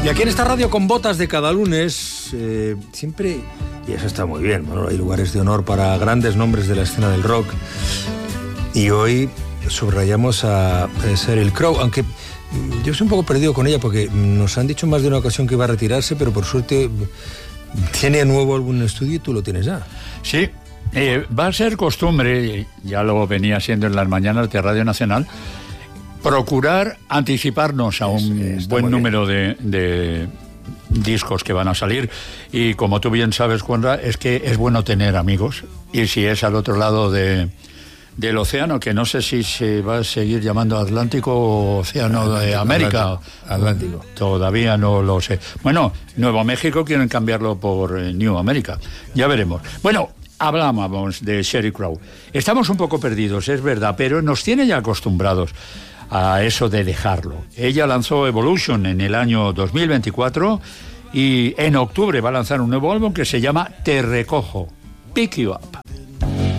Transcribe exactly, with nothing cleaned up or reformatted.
Y aquí en esta radio con botas de cada lunes, eh, siempre, y eso está muy bien, bueno, hay lugares de honor para grandes nombres de la escena del rock. Y hoy subrayamos a, a Sheryl Crow, aunque yo estoy un poco perdido con ella porque nos han dicho más de una ocasión que iba a retirarse, pero por suerte tiene nuevo álbum en estudio y tú lo tienes ya. Sí, eh, va a ser costumbre, ya lo venía siendo en las mañanas de Radio Nacional, procurar anticiparnos a un es, buen número de, de discos que van a salir. Y como tú bien sabes, Juanra, es que es bueno tener amigos. Y si es al otro lado de, del océano, que no sé si se va a seguir llamando Atlántico o Océano Atlántico, de América. Atlántico, Atlántico. Todavía no lo sé. Bueno, Nuevo México quieren cambiarlo por eh, New America. Ya veremos. Bueno, hablábamos de Sheryl Crow. Estamos un poco perdidos, es verdad, pero nos tiene ya acostumbrados a eso de dejarlo. Ella lanzó Evolution en el año dos mil veinticuatro y en octubre va a lanzar un nuevo álbum que se llama Te Recojo, Pick You Up.